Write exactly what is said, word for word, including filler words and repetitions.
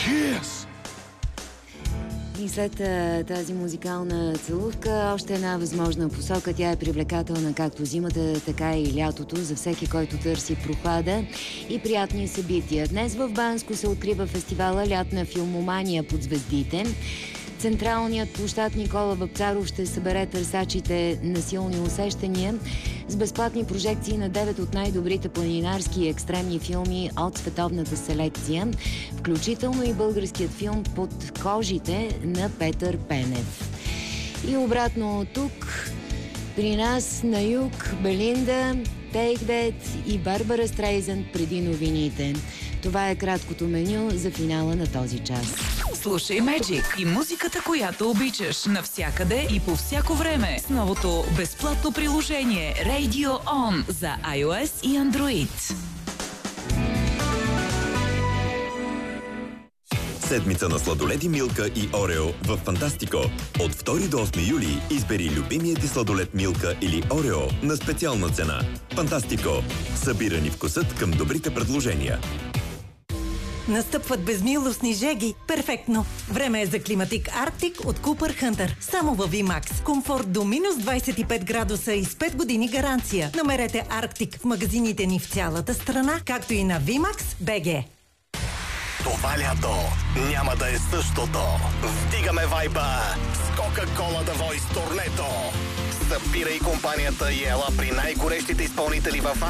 Kiss! И след а, тази музикална целувка, още една възможна посока. Тя е привлекателна както зимата, така и лятото, за всеки, който търси прохлада и приятни събития. Днес в Банско се открива фестивала Лятна филмомания под звездите. Централният площад Никола Вапцаров ще събере търсачите на силни усещания с безплатни прожекции на девет от най-добрите планинарски и екстремни филми от световната селекция, включително и българският филм "Под кожите" на Петър Пенев. И обратно тук, при нас на юг, Белинда, Take That и Барбара Стрейзънд преди новините. Това е краткото меню за финала на този час. Слушай Magic и музиката, която обичаш, навсякъде и по всяко време с новото безплатно приложение Radio On за iOS и Android. Седмица на сладоледи Милка и Орео в Фантастико. От втори до осми юли избери любимия ти сладолед Милка или Орео на специална цена. Фантастико. Събирани вкусът към добрите предложения. Настъпват безмилостни жеги. Перфектно! Време е за климатик Арктик от Купър Хънтър. Само във VMAX. Комфорт до минус двадесет и пет градуса и с пет години гаранция. Намерете Арктик в магазините ни в цялата страна, както и на VMAX точка би джи. Това лято няма да е същото. Вдигаме вайба с Coca-Cola The Voice турнето. Събирай компанията и ела при най-горещите изпълнители в